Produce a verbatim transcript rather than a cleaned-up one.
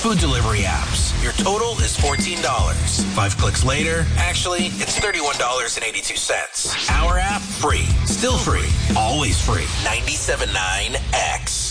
food delivery apps. Your total is fourteen dollars. Five clicks later, actually, it's thirty-one dollars and eighty-two cents. Our app, free. Still free. Always free. ninety-seven point nine X.